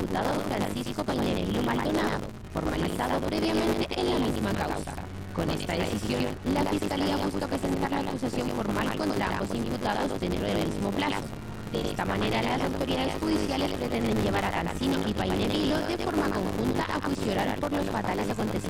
imputado Francisco Painel Maldonado, formalizado previamente en la misma causa. Con esta decisión, la Fiscalía busca presentar la acusación formal contra ambos imputados dentro del mismo plazo. De esta manera, las autoridades judiciales pretenden llevar a Cancino y Painel de forma conjunta a juiciar por los fatales acontecimientos